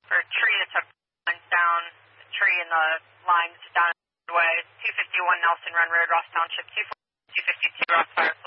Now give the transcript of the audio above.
for a tree that took lines down, the tree and the lines down the way, 251 Nelson Run Road, Ross Township, 252 Ross Fire.